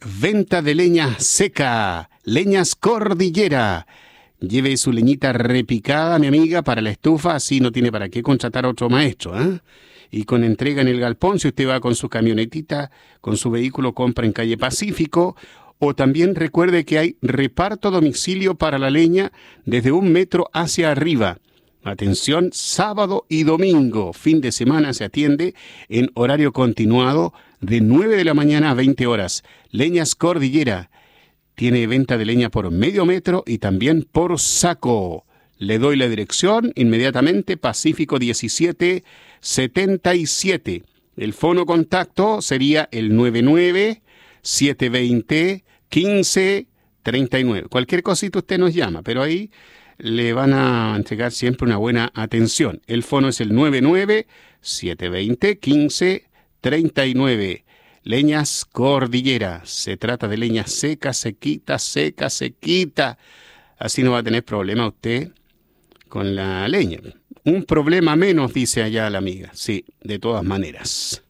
Venta de leña seca, Leñas Cordillera. Lleve su leñita repicada, mi amiga, para la estufa, así no tiene para qué contratar a otro maestro, ¿eh? Y con entrega en el galpón, si usted va con su camionetita, con su vehículo, compra en calle Pacífico. O también recuerde que hay reparto a domicilio para la leña desde 1 metro hacia arriba. Atención, sábado y domingo, fin de semana se atiende en horario continuado de 9 de la mañana a 20 horas. Leñas Cordillera tiene venta de leña por medio metro y también por saco. Le doy la dirección inmediatamente, Pacífico 1777. El fono contacto sería el 99-720-1539. Cualquier cosita usted nos llama, pero ahí le van a entregar siempre una buena atención. El fono es el 99-720-1539. Leñas Cordillera. Se trata de leña seca, sequita, seca, sequita. Así no va a tener problema usted con la leña. Un problema menos, dice allá la amiga. Sí, de todas maneras.